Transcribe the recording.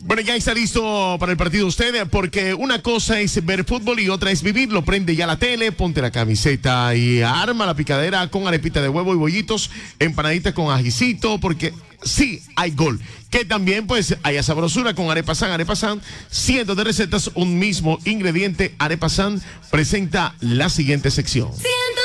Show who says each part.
Speaker 1: Bueno, ya está listo para el partido usted, porque una cosa es ver fútbol y otra es vivirlo. Prende ya la tele, ponte la camiseta y arma la picadera con arepita de huevo y bollitos, empanadita con ajicito, porque sí hay gol. Que también pues haya sabrosura con Arepa San, cientos de recetas, un mismo ingrediente. Arepa San presenta la siguiente sección.